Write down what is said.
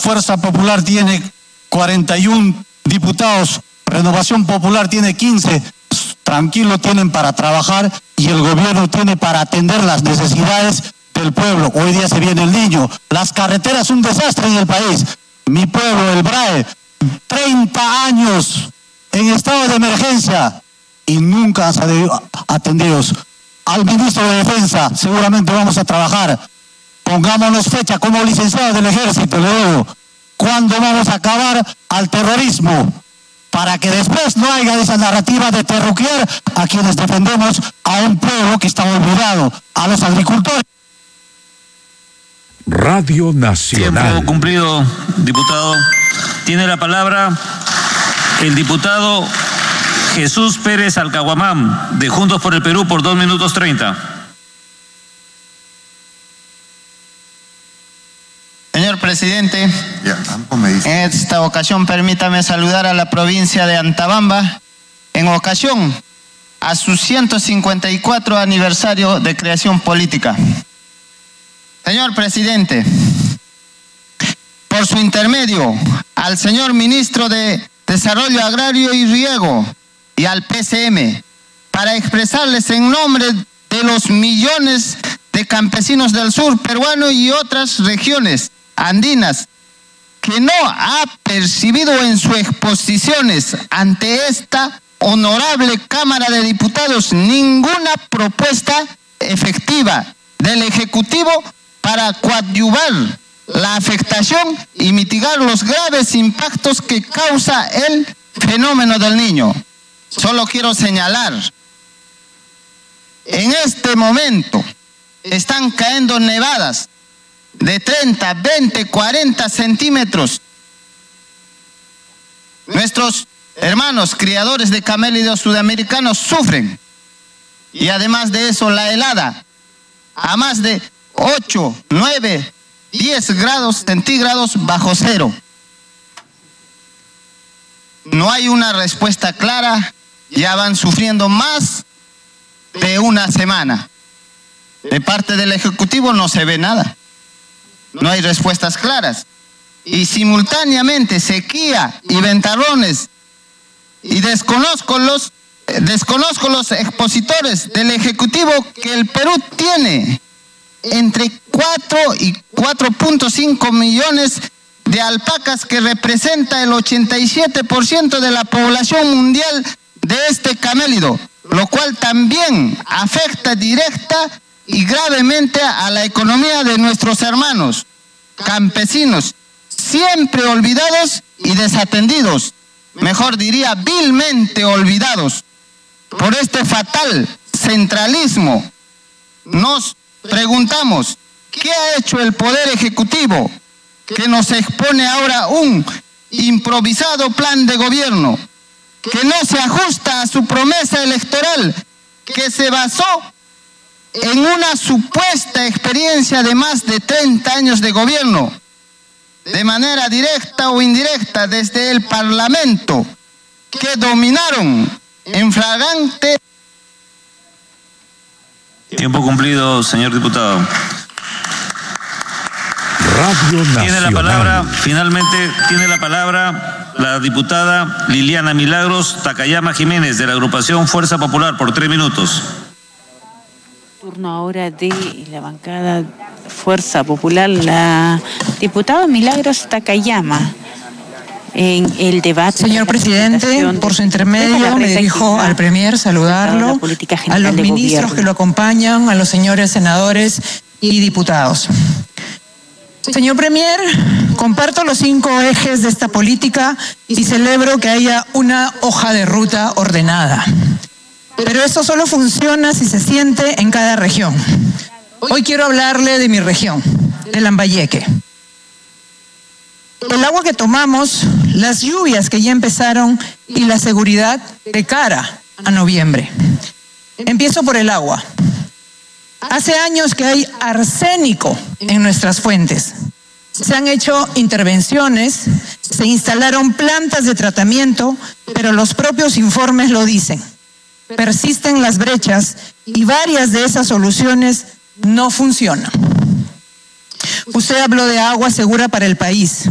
Fuerza Popular tiene 41 diputados, Renovación Popular tiene 15, tranquilo tienen para trabajar y el gobierno tiene para atender las necesidades del pueblo. Hoy día se viene el Niño, las carreteras un desastre en el país. Mi pueblo, el BRAE, 30 años en estado de emergencia y nunca han sido atendidos. Al ministro de Defensa seguramente vamos a trabajar. Pongámonos fecha como licenciado del Ejército, le digo, ¿cuándo vamos a acabar al terrorismo? Para que después no haya esa narrativa de terruquear a quienes defendemos a un pueblo que está olvidado, a los agricultores. Radio Nacional. Tiempo cumplido, diputado. Tiene la palabra el diputado Jesús Pérez Alcahuamán, de Juntos por el Perú, por 2 minutos 30. Señor presidente, en esta ocasión permítame saludar a la provincia de Antabamba en ocasión a su 154 aniversario de creación política. Señor presidente, por su intermedio, al señor ministro de Desarrollo Agrario y Riego y al PCM, para expresarles en nombre de los millones de campesinos del sur peruano y otras regiones andinas, que no ha percibido en sus exposiciones ante esta honorable Cámara de Diputados ninguna propuesta efectiva del Ejecutivo para coadyuvar la afectación y mitigar los graves impactos que causa el fenómeno del Niño. Solo quiero señalar, en este momento están cayendo nevadas de 30, 20, 40 centímetros. Nuestros hermanos criadores de camélidos sudamericanos sufren. Y además de eso, la helada a más de 8, 9, 10 grados centígrados bajo cero. No hay una respuesta clara, ya van sufriendo más de una semana. De parte del Ejecutivo no se ve nada. No hay respuestas claras. Y simultáneamente sequía y ventarrones. Y desconozco los expositores del Ejecutivo que el Perú tiene entre 4 y 4.5 millones de alpacas, que representa el 87% de la población mundial de este camélido, lo cual también afecta directa y gravemente a la economía de nuestros hermanos campesinos, siempre olvidados y desatendidos, mejor diría vilmente olvidados por este fatal centralismo. Nos preguntamos, ¿qué ha hecho el Poder Ejecutivo que nos expone ahora un improvisado plan de gobierno que no se ajusta a su promesa electoral, que se basó en una supuesta experiencia de más de 30 años de gobierno, de manera directa o indirecta desde el Parlamento, que dominaron en flagrante... Tiempo cumplido, señor diputado. Radio Nacional. Tiene la palabra, finalmente, tiene la palabra la diputada Liliana Milagros Takayama Jiménez, de la agrupación Fuerza Popular, por 3 minutos. Turno ahora de la bancada Fuerza Popular, la diputada Milagros Takayama. En el debate. Señor presidente, por su intermedio me dirijo al Premier, saludarlo, a los ministros que lo acompañan, a los señores senadores y diputados. Señor Premier, comparto los 5 ejes de esta política y celebro que haya una hoja de ruta ordenada. Pero esto solo funciona si se siente en cada región. Hoy quiero hablarle de mi región, de Lambayeque. El agua que tomamos, las lluvias que ya empezaron y la seguridad de cara a noviembre. Empiezo por el agua. Hace años que hay arsénico en nuestras fuentes. Se han hecho intervenciones, se instalaron plantas de tratamiento, pero los propios informes lo dicen. Persisten las brechas y varias de esas soluciones no funcionan. Usted habló de agua segura para el país.